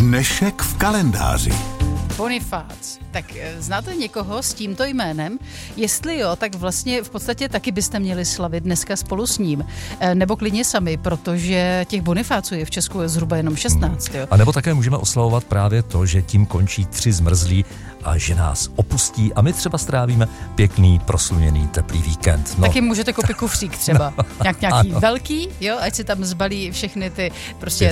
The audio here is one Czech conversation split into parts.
Dnešek v kalendáři. Bonifác. Tak znáte někoho s tímto jménem? Jestli jo, tak vlastně v podstatě taky byste měli slavit dneska spolu s ním. Nebo klidně sami, protože těch Bonifáců je v Česku zhruba jenom 16. Jo? A nebo také můžeme oslavovat právě to, že tím končí 3 zmrzlí a že nás opustí a my třeba strávíme pěkný, prosluněný, teplý víkend. Taky můžete koupit kufřík třeba. Nějaký velký, jo, ať si tam zbalí všechny ty prostě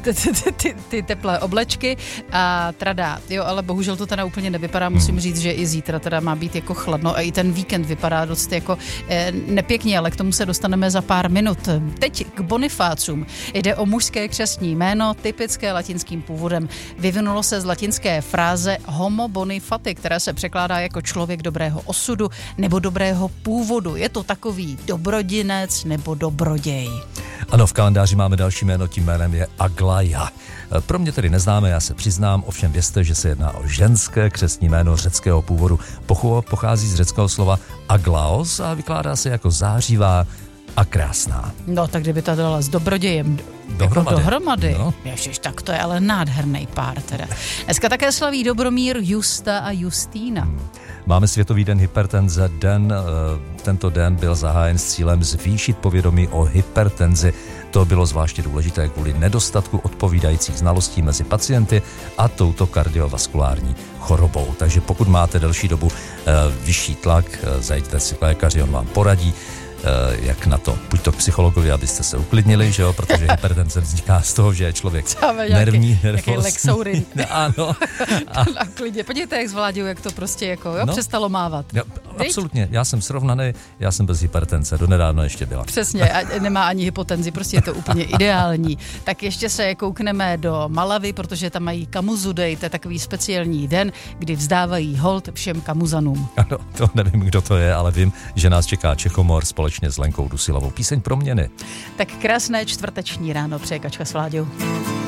ty teplé oblečky a tradá. Jo, ale bohužel to teda úplně nevypadá. Musím říct, že i zítra teda má být jako chladno a i ten víkend vypadá dost jako nepěkně, ale k tomu se dostaneme za pár minut. Teď k Bonifácům. Jde o mužské křestní jméno, typické latinským původem. Vyvinulo se z latinské fráze homo bonifati, která se překládá jako člověk dobrého osudu nebo dobrého původu. Je to takový dobrodinec nebo dobroděj. Ano, v kalendáři máme další jméno, tím jménem je Aglaia. Pro mě tedy neznáme, já se přiznám, ovšem vězte, že se jedná o ženské křestní jméno řeckého původu. Pochází z řeckého slova aglaos a vykládá se jako zářivá a krásná. No, tak kdyby to dala s dobrodějem dohromady. No. Ježiš, tak to je ale nádherný pár teda. Dneska také slaví Dobromír, Justa a Justína. Máme Světový den hypertenze. Tento den byl zahájen s cílem zvýšit povědomí o hypertenzi. To bylo zvláště důležité kvůli nedostatku odpovídajících znalostí mezi pacienty a touto kardiovaskulární chorobou. Takže pokud máte delší dobu vyšší tlak, zajděte si k lékaři, on vám poradí, jak na to. Buď to k psychologovi, abyste se uklidnili, že jo, protože hypertenze vzniká z toho, že je člověk nervní, nervózní. Lexourin. Ano. A klidně, podívejte, jak zvládil, jak to prostě jako, jo, přestalo mávat. Jo, absolutně, já jsem srovnaný, já jsem bez hypertenze, donedávno ještě byla. Přesně, a nemá ani hypotenzi, prostě je to úplně ideální. Tak ještě se koukneme do Malavy, protože tam mají Kamuzu Day, to je takový speciální den, kdy vzdávají hold všem Kamuzanům. Ano, to nevím, kdo to je, ale vím, že nás čeká Čechomor společně s Lenkou Dusilovou. Píseň Proměny. Tak krásné čtvrteční ráno přeje Kačka s Vláďou.